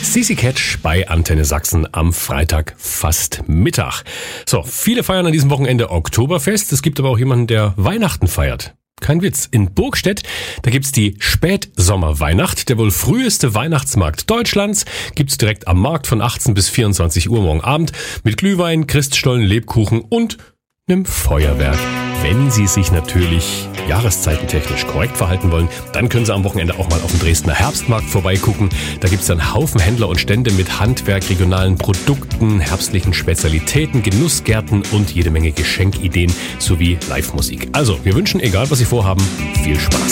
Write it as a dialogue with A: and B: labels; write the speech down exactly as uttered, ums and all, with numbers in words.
A: Sisi Catch bei Antenne Sachsen am Freitag fast Mittag. So, viele feiern an diesem Wochenende Oktoberfest. Es gibt aber auch jemanden, der Weihnachten feiert. Kein Witz. In Burgstedt, da gibt's die Spätsommerweihnacht, der wohl früheste Weihnachtsmarkt Deutschlands. Gibt's direkt am Markt von achtzehn bis vierundzwanzig Uhr morgen Abend mit Glühwein, Christstollen, Lebkuchen und einem Feuerwerk. Wenn Sie sich natürlich jahreszeitentechnisch korrekt verhalten wollen, dann können Sie am Wochenende auch mal auf dem Dresdner Herbstmarkt vorbeigucken. Da gibt's dann Haufen Händler und Stände mit Handwerk, regionalen Produkten, herbstlichen Spezialitäten, Genussgärten und jede Menge Geschenkideen sowie Live-Musik. Also, wir wünschen, egal was Sie vorhaben, viel Spaß.